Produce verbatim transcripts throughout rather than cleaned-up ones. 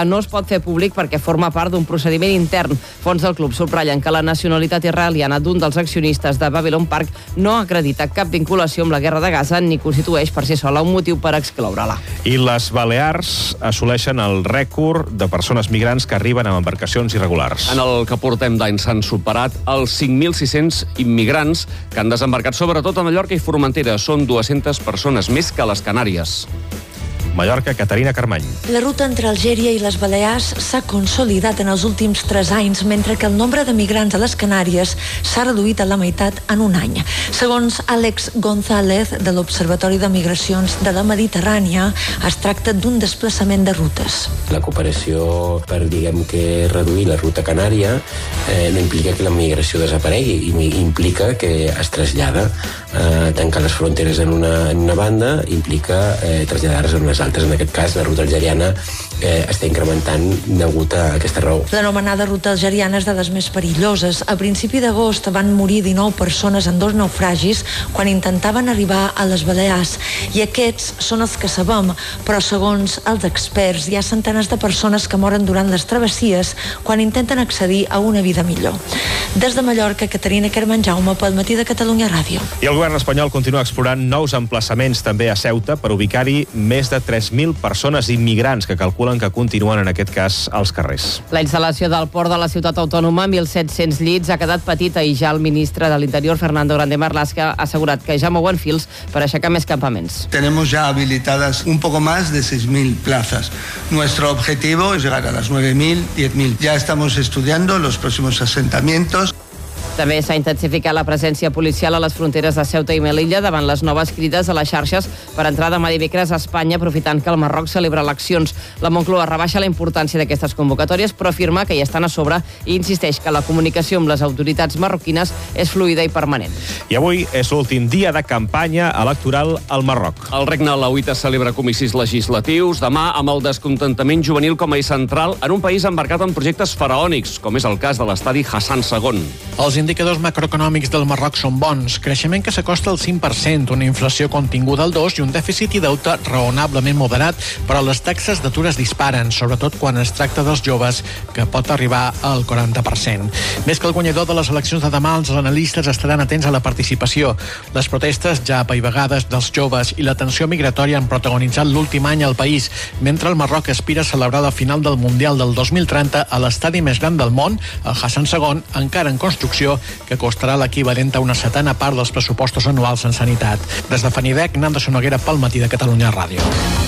que no es pot fer públic perquè forma part d'un procediment intern. Fonts del club subratllen que la nacionalitat israeliana d'un dels accionistes de Babylon Park no acredita cap vinculació amb la guerra de Gaza ni constitueix per si sola un motiu per excloure-la. I les Balears assoleixen el rècord de persones migrants que arriben amb embarcacions irregulars. En el que portem d'any s'han superat els cinc mil sis-cents immigrants que han desembarcat sobretot a Mallorca i Formentera. Són dues-centes persones més que a les Canàries. Mallorca, Caterina Carmany. La ruta entre Algèria i les Balears s'ha consolidat en els últims tres anys, mentre que el nombre de migrants a les Canàries s'ha reduït a la meitat en un any. Segons Àlex González, de l'Observatori de Migracions de la Mediterrània, es tracta d'un desplaçament de rutes. La cooperació per, diguem que, reduir la ruta canària eh, no implica que la migració desaparegui, implica que es trasllada. Eh, tancar les fronteres en una, en una banda implica eh, traslladar-les en unes altres. En aquest cas, la ruta algeriana eh, està incrementant degut a aquesta raó. L'anomenada ruta algeriana és de les més perilloses. A principi d'agost van morir dinou persones en dos naufragis quan intentaven arribar a les Balears. I aquests són els que sabem, però segons els experts hi ha centenars de persones que moren durant les travessies quan intenten accedir a una vida millor. Des de Mallorca, Caterina Carmen Jaume, pel Matí de Catalunya Ràdio. I el govern espanyol continua explorant nous emplaçaments també a Ceuta per ubicar-hi més de tres mil persones immigrants que calculen que continuen, en aquest cas, als carrers. La instal·lació del port de la ciutat autònoma, mil set-cents llits, ha quedat petita i ja el ministre de l'Interior, Fernando Grande Marlaska, ha assegurat que ja mouen fils per aixecar més campaments. Tenemos ya habilitadas un poco más de seis mil plazas. Nuestro objetivo es llegar a las nueve mil, diez mil. Ya estamos estudiando los próximos asentamientos. També s'ha intensificat la presència policial a les fronteres de Ceuta i Melilla davant les noves crides a les xarxes per entrar demà dimecres a Espanya, aprofitant que el Marroc celebra eleccions. La Moncloa rebaixa la importància d'aquestes convocatòries, però afirma que hi estan a sobre i insisteix que la comunicació amb les autoritats marroquines és fluida i permanent. I avui és l'últim dia de campanya electoral al Marroc. El regne alauita celebra comicis legislatius demà amb el descontentament juvenil com a eix central en un país embarcat en projectes faraònics, com és el cas de l'estadi Hassan segon. Els indicadors macroeconòmics del Marroc són bons. Creixement que s'acosta al cinc per cent, una inflació continguda al dos i un dèficit i deute raonablement moderat, però les taxes d'atur es disparen, sobretot quan es tracta dels joves, que pot arribar al quaranta per cent. Més que el guanyador de les eleccions de demà, els analistes estaran atents a la participació. Les protestes ja apaivagades dels joves i la tensió migratòria han protagonitzat l'últim any al país, mentre el Marroc aspira a celebrar la final del Mundial del dos mil trenta a l'estadi més gran del món, el Hassan segon, encara en construcció, que costarà l'equivalent a una setena part dels pressupostos anuals en sanitat. Des de Fanidec, Nando Sonoguera pel Matí de Catalunya Ràdio.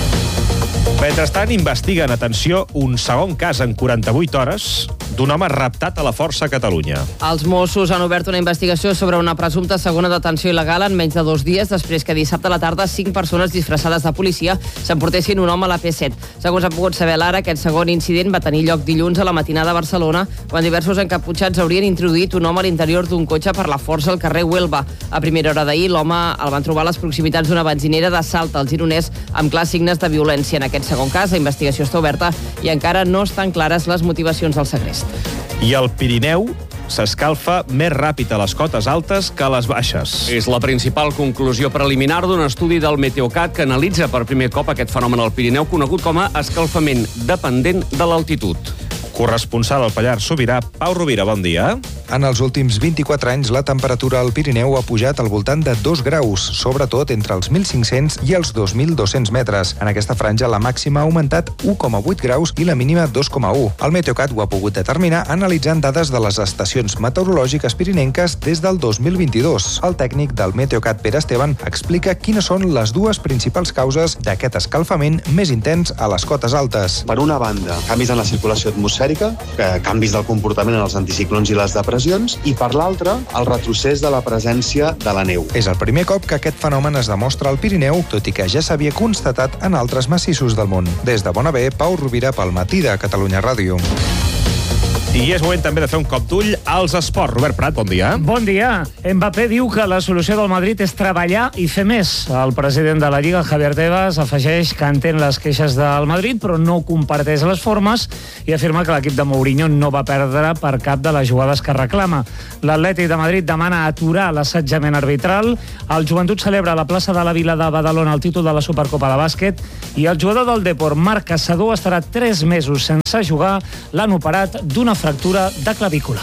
Mentrestant, investiguen, atenció, un segon cas en quaranta-vuit hores d'un home raptat a la Força a Catalunya. Els Mossos han obert una investigació sobre una presumpta segona detenció il·legal en menys de dos dies després que dissabte a la tarda cinc persones disfressades de policia s'emportessin un home a la P set. Segons ha pogut saber l'Ara, aquest segon incident va tenir lloc dilluns a la matinada a Barcelona, quan diversos encaputxats haurien introduït un home a l'interior d'un cotxe per la força al carrer Huelva. A primera hora d'ahir, l'home el van trobar a les proximitats d'una benzinera de Salta, al Gironès, amb clars signes de violència. En aquest segon cas, la investigació està oberta i encara no estan clares les motivacions del segrest. I el Pirineu s'escalfa més ràpid a les cotes altes que a les baixes. És la principal conclusió preliminar d'un estudi del Meteocat que analitza per primer cop aquest fenomen al Pirineu, conegut com a escalfament dependent de l'altitud. Corresponsal al Pallars Sobirà, Pau Rovira, bon dia. En els últims vint-i-quatre anys, la temperatura al Pirineu ha pujat al voltant de dos graus, sobretot entre els mil cinc-cents i els dos mil dos-cents metres. En aquesta franja, la màxima ha augmentat u coma vuit graus i la mínima dos coma u. El Meteocat ho ha pogut determinar analitzant dades de les estacions meteorològiques pirinenques des del dos mil vint-i-dos. El tècnic del Meteocat, Pere Esteban, explica quines són les dues principals causes d'aquest escalfament més intens a les cotes altes. Per una banda, canvis en la circulació atmosfèrica, canvis del comportament en els anticiclons i les depressions, i per l'altra, el retrocés de la presència de la neu. És el primer cop que aquest fenomen es demostra al Pirineu, tot i que ja s'havia constatat en altres massissos del món. Des de Bona Bé, Pau Rovira pel Matí de Catalunya Ràdio. I és moment també de fer un cop d'ull als esports. Robert Prat, bon dia. Bon dia. Mbappé diu que la solució del Madrid és treballar i fer més. El president de la Lliga, Javier Tebas, afegeix que entén les queixes del Madrid, però no comparteix les formes i afirma que l'equip de Mourinho no va perdre per cap de les jugades que reclama. L'Atlètic de Madrid demana aturar l'assetjament arbitral. El Joventut celebra a la plaça de la Vila de Badalona el títol de la Supercopa de bàsquet i el jugador del Depor, Marc Caçador, estarà tres mesos sense jugar. L'han operat d'una fractura de clavícula.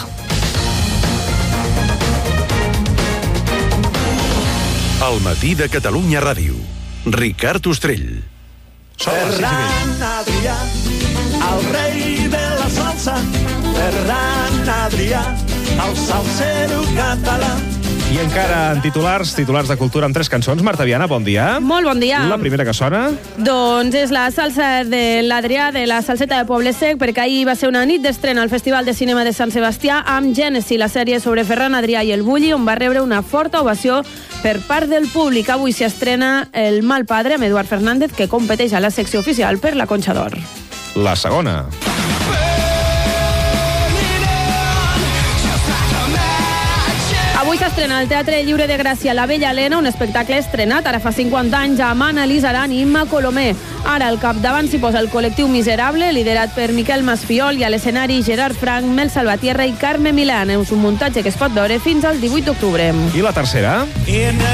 El matí de Catalunya Ràdio. Ricard Ostrell. Ferran Adrià, el rei de la salsa. Ferran Adrià, el salsero català. I encara en titulars, titulars de cultura amb tres cançons. Marta Viana, bon dia. Molt bon dia. La primera que sona? Doncs és la salsa de l'Adrià, de la salseta de Poble Sec, perquè ahir va ser una nit d'estrena al Festival de Cinema de Sant Sebastià amb Gènesi, la sèrie sobre Ferran Adrià i el Bulli, on va rebre una forta ovació per part del públic. Avui s'hi estrena El mal padre, amb Eduard Fernández, que competeix a la secció oficial per la Conxa d'Or. La segona. Avui s'estrena al Teatre Lliure de Gràcia La Bella Helena, un espectacle estrenat ara fa cinquanta anys amb Anna Lizaran i Imma Colomé. Ara al capdavant s'hi posa el col·lectiu Miserable, liderat per Miquel Masfiol, i a l'escenari Gerard Frank, Mel Salvatierra i Carme Milán. És un muntatge que es pot veure fins al divuit d'octubre. I la tercera?